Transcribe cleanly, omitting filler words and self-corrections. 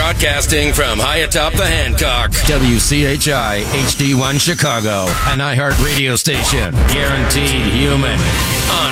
Broadcasting from high atop the Hancock. WCHI HD1 Chicago, an iHeart radio station. Guaranteed human.